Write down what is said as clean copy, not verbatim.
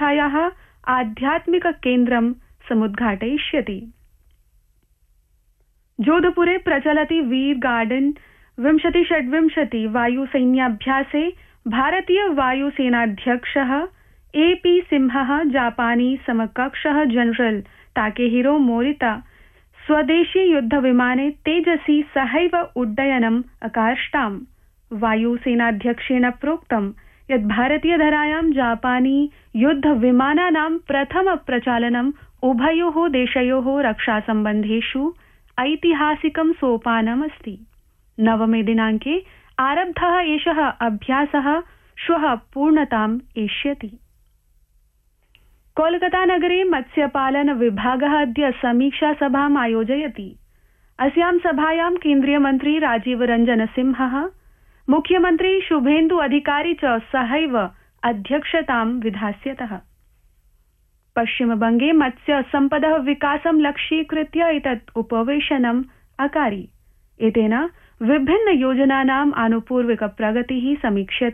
संस्थायाः आध्यात्मिक केन्द्रं समुद्घाटयिष्यति। जोधपुरे प्रचलति वीर गार्डन 2026 वायुसैन्याभ्यासे भारतीय वायुसेनाध्यक्षः AP सिंहः जापानी समकक्षः जनरल ताकेहिरो मोरिता स्वदेशी युद्धविमाने तेजसी सहैव उड्डयनम् अकार्ष्टाम्। वायुसेनाध्यक्षेण प्रोक्तं यत् भारतीयधरायां जापानी युद्धविमानानां प्रथम प्रचालनम् उभयोः देशयोः रक्षासम्बन्धेषु ऐतिहासिकं सोपानमस्ति। 9 दिनाङ्के आरब्धः एषः अभ्यासः श्वः पूर्णताम् एष्यति। कोलकाता नगरे मत्स्यपालन विभागः अद्य समीक्षा सभाम् आयोजयति। अस्यां सभायां केन्द्रीय मन्त्री राजीव रंजन सिंहः, मुख्यमन्त्री शुभेन्दु अधिकारी च सहैव अध्यक्षतां विधास्यतः। पश्चिमबंगे मत्स्य सम्पदः विकासं लक्ष्यीकृत्य एतत् उपवेशनम् अकारि। एतेन विभिन्न योजनानाम् आनुपूर्विक प्रगतिः समीक्ष्यते।